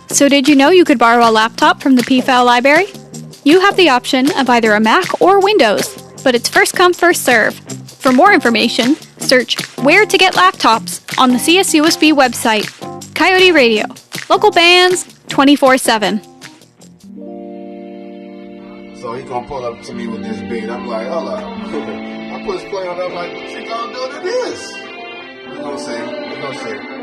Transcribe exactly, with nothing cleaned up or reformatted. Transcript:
So did you know you could borrow a laptop from the P F A L library? You have the option of either a Mac or Windows, but it's first come, first serve. For more information, search Where to Get Laptops on the C S U S B website. Coyote Radio, local bands, twenty-four seven. So he gonna pull up to me with this beat. I'm like, hold up. I push play on that. I'm like, what you gonna do to this? We're gonna see. We're gonna see.